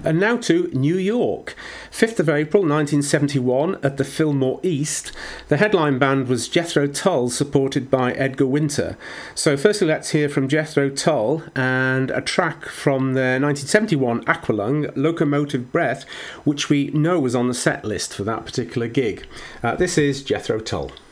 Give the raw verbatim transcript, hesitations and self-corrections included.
And now to New York. fifth of April nineteen seventy-one at the Fillmore East. The headline band was Jethro Tull, supported by Edgar Winter. So firstly, let's hear from Jethro Tull and a track from their nineteen seventy-one Aqualung, Locomotive Breath, which we know was on the set list for that particular gig. Uh, this is Jethro Tull.